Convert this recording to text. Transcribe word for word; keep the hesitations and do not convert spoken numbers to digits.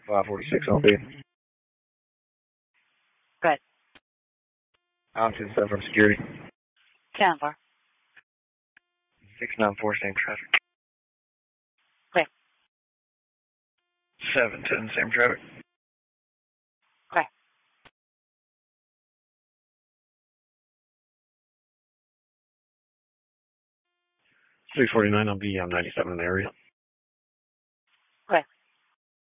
five forty-six on B. Good. Out to the seven from security. ten four. six nine four, same traffic. Clear. seven ten, same traffic. Clear. three forty-nine on B, I'm ninety-seven in the area.